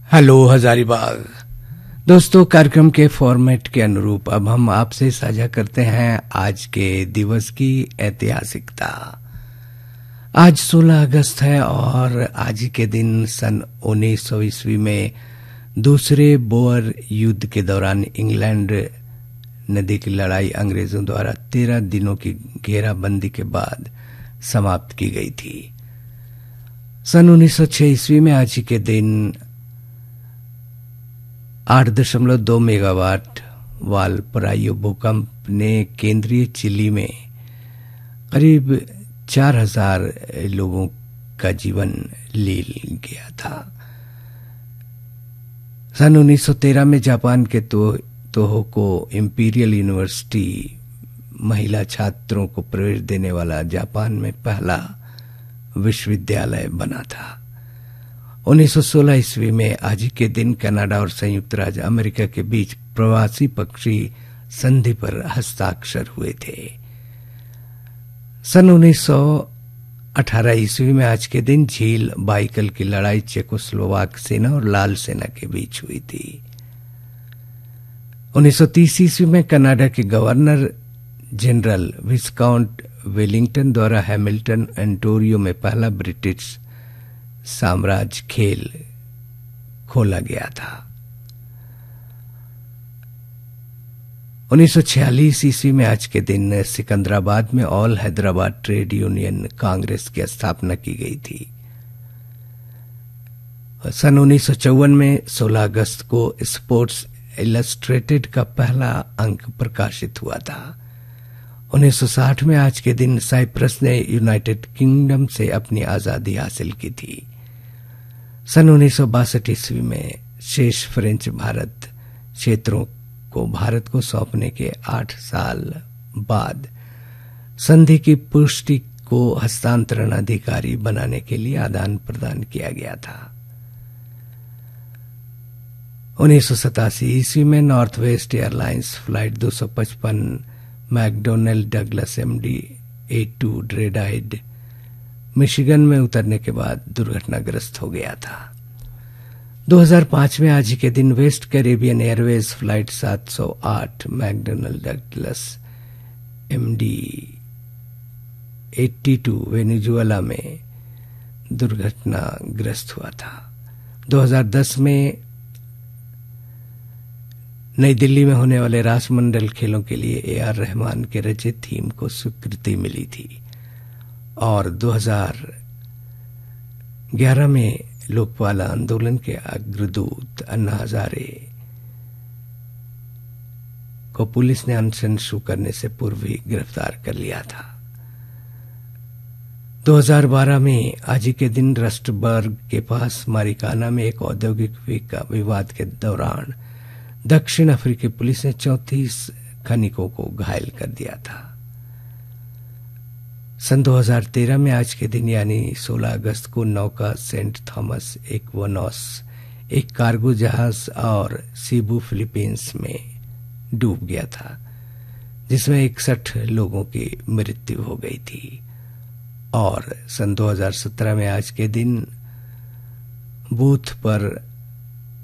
Hello Hazaribagh दोस्तों, कार्यक्रम के फॉर्मेट के अनुरूप अब हम आपसे साझा करते हैं आज के दिवस की ऐतिहासिकता। आज 16 अगस्त है और आज के दिन सन 1900 ईस्वी में दूसरे बोअर युद्ध के दौरान इंग्लैंड नदी की लड़ाई अंग्रेजों द्वारा 13 दिनों की घेराबंदी के बाद समाप्त की गई थी। सन 1906 ईस्वी में आज के दिन 8.2 मेगावाट वालपराइयो भूकंप ने केंद्रीय चिली में करीब 4000 लोगों का जीवन ले गया था। सन 1913 में जापान के तोहोको इंपीरियल यूनिवर्सिटी महिला छात्रों को प्रवेश देने वाला जापान में पहला विश्वविद्यालय बना था। 1916 ईस्वी में आज के दिन कनाडा और संयुक्त राज्य अमेरिका के बीच प्रवासी पक्षी संधि पर हस्ताक्षर हुए थे। सन 1918 ईस्वी में आज के दिन झील बाइकल की लड़ाई चेकोस्लोवाक सेना और लाल सेना के बीच हुई थी। 1930 ईस्वी में कनाडा के गवर्नर जनरल विस्काउंट वेलिंगटन द्वारा हैमिल्टन ओंटारियो में पहला ब्रिटिश साम्राज्य खेल खोला गया था। 1946 ईस्वी में आज के दिन सिकंदराबाद में all Hyderabad trade union Congress की स्थापना की गई थी। सन 1954 में 16 अगस्त को स्पोर्ट्स इलस्ट्रेटेड का पहला अंक प्रकाशित हुआ था। 1960 में आज के दिन साइप्रस ने यूनाइटेड किंगडम से अपनी आजादी हासिल की थी। सन 1962 ईस्वी में शेष फ्रेंच भारत क्षेत्रों को भारत को सौंपने के 8 साल बाद संधि की पुष्टि को हस्तांतरण अधिकारी बनाने के लिए आदान प्रदान किया गया था। 1987 ईस्वी में north west airlines flight 255 McDonald Douglas MD 82 ड्रेडाइड Michigan में उतरने के बाद दुर्घटनाग्रस्त हो गया था। 2005 में आज के दिन waste Caribbean Airways flight 708 McDonald Douglas MD 82 Venezuela में दुर्घटनाग्रस्त हुआ था। 2010 में नई दिल्ली में होने वाले राष्ट्रमंडल खेलों के लिए AR रहमान के रचित थीम को स्वीकृति मिली थी और 2011 में लोकपाल आंदोलन के अग्रदूत अन्ना हजारे को पुलिस ने अनशन शुरू करने से पूर्व ही गिरफ्तार कर लिया था। 2012 में आज के दिन रस्टबर्ग के पास मारिकाना में एक औद्योगिक विवाद के दौरान दक्षिण अफ्रीकी पुलिस ने 34 खनिकों को घायल कर दिया था। सन 2013 में आज के दिन यानी 16 अगस्त को नौका सेंट थॉमस एक्वानॉस एक कार्गो जहाज और सीबू फिलीपींस में डूब गया था, जिसमें 61 लोगों की मृत्यु हो गई थी। और सन 2017 में आज के दिन बूथ पर